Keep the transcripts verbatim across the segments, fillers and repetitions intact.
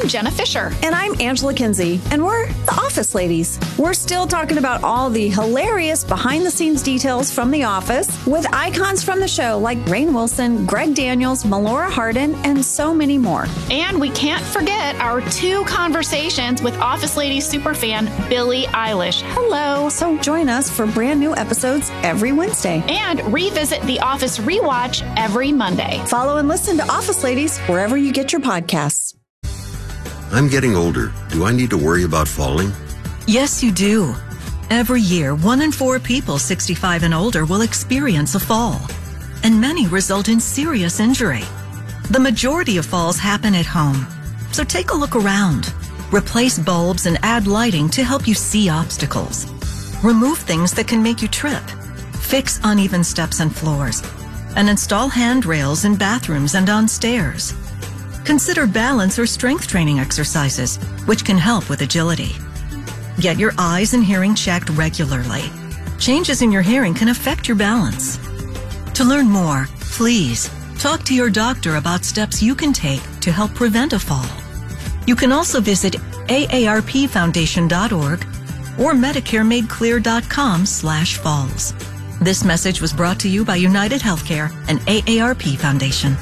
I'm Jenna Fisher. And I'm Angela Kinsey, and we're the Office Ladies. We're still talking about all the hilarious behind-the-scenes details from The Office with icons from the show like Rainn Wilson, Greg Daniels, Melora Hardin, and so many more. And we can't forget our two conversations with Office Ladies superfan Billie Eilish. Hello. So join us for brand new episodes every Wednesday. And revisit The Office Rewatch every Monday. Follow and listen to Office Ladies wherever you get your podcasts. I'm getting older. Do I need to worry about falling? Yes, you do. Every year, one in four people sixty-five and older will experience a fall, and many result in serious injury. The majority of falls happen at home, so take a look around. Replace bulbs and add lighting to help you see obstacles. Remove things that can make you trip. Fix uneven steps and floors, and install handrails in bathrooms and on stairs. Consider balance or strength training exercises, which can help with agility. Get your eyes and hearing checked regularly. Changes in your hearing can affect your balance. To learn more, please talk to your doctor about steps you can take to help prevent a fall. You can also visit A A R P foundation dot org or medicare made clear dot com slash falls. This message was brought to you by United Healthcare and A A R P Foundation.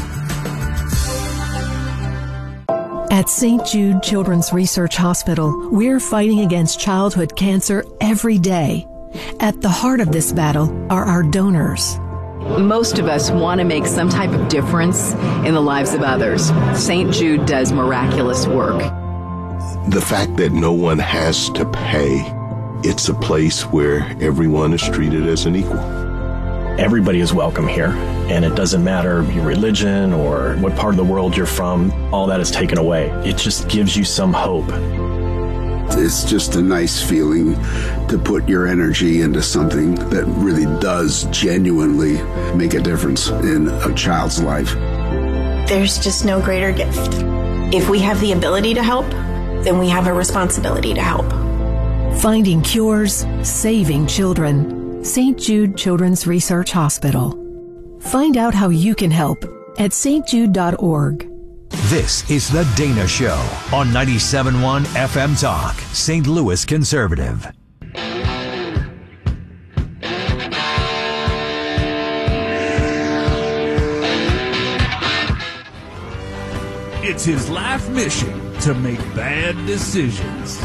At Saint Jude Children's Research Hospital, we're fighting against childhood cancer every day. At the heart of this battle are our donors. Most of us want to make some type of difference in the lives of others. Saint Jude does miraculous work. The fact that no one has to pay, it's a place where everyone is treated as an equal. Everybody is welcome here, and it doesn't matter your religion or what part of the world you're from. All that is taken away. It just gives you some hope. It's just a nice feeling to put your energy into something that really does genuinely make a difference in a child's life. There's just no greater gift. If we have the ability to help, then we have a responsibility to help. Finding cures, saving children. Saint Jude Children's Research Hospital. Find out how you can help at S T jude dot org. This is The Dana Show on ninety-seven point one F M Talk, Saint Louis Conservative. It's his life mission to make bad decisions.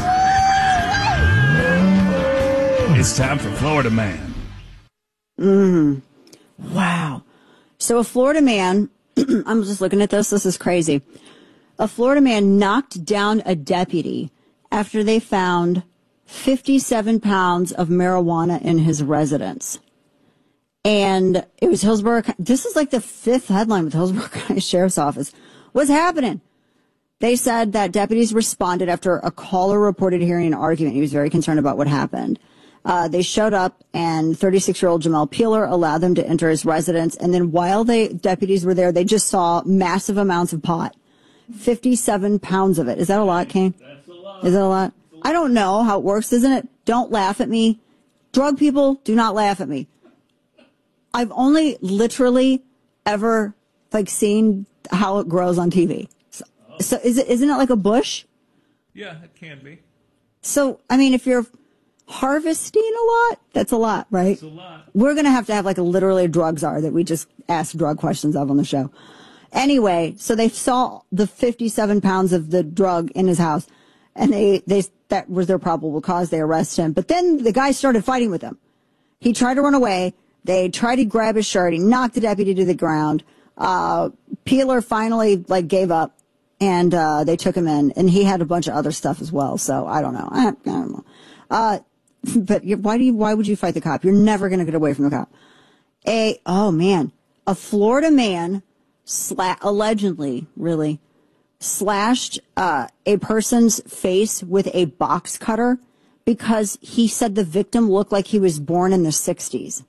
It's time for Florida Man. Mm. Wow. So a Florida man, I'm just looking at this, this is crazy. A Florida man knocked down a deputy after they found fifty-seven pounds of marijuana in his residence. And it was Hillsborough. This is like the fifth headline with Hillsborough County Sheriff's Office. What's happening? They said that deputies responded after a caller reported hearing an argument. He was very concerned about what happened. Uh, they showed up, and thirty-six-year-old Jamel Peeler allowed them to enter his residence. And then while they deputies were there, they just saw massive amounts of pot. fifty-seven pounds of it. Is that a lot, Kane? That's a lot. Is that a lot? I don't know how it works, isn't it? Don't laugh at me. Drug people, do not laugh at me. I've only literally ever, like, seen how it grows on T V. So, oh. so is it, isn't it like a bush? Yeah, it can be. So, I mean, if you're harvesting a lot, that's a lot, right? That's a lot. We're going to have to have like a literally drug czar that we just ask drug questions of on the show. Anyway, so they saw the fifty-seven pounds of the drug in his house, and they, they, that was their probable cause. They arrest him. But then the guy started fighting with him. He tried to run away. They tried to grab his shirt. He knocked the deputy to the ground. Uh, Peeler finally like gave up, and, uh, they took him in, and he had a bunch of other stuff as well. So I don't know. I, I don't know. Uh, But why do you, why would you fight the cop? You're never going to get away from the cop. A, oh man, a Florida man sla- allegedly, really, slashed, uh, a person's face with a box cutter because he said the victim looked like he was born in the sixties.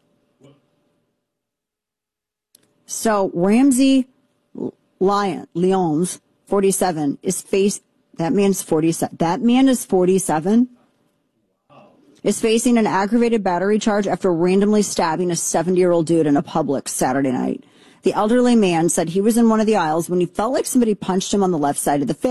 So Ramsey Lyon, Lyons, forty-seven, is face, that man's forty-seven, that man is forty-seven. Is facing an aggravated battery charge after randomly stabbing a seventy-year-old dude in a Publix Saturday night. The elderly man said he was in one of the aisles when he felt like somebody punched him on the left side of the face.